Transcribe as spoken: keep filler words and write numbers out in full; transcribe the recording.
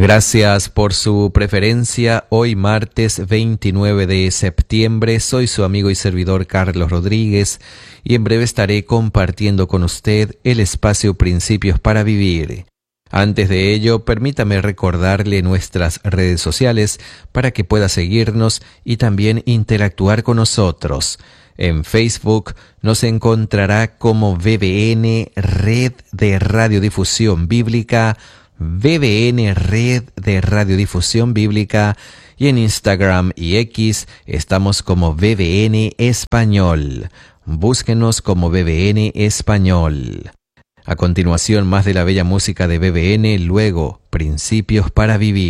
Gracias por su preferencia. Hoy martes veintinueve de septiembre soy su amigo y servidor Carlos Rodríguez y en breve estaré compartiendo con usted el espacio Principios para Vivir. Antes de ello, permítame recordarle nuestras redes sociales para que pueda seguirnos y también interactuar con nosotros. En Facebook nos encontrará como V B N Red de Radiodifusión Bíblica, V B N Red de Radiodifusión Bíblica, y en Instagram y X estamos como V B N Español. Búsquenos como V B N Español. A continuación, más de la bella música de V B N, luego Principios para Vivir.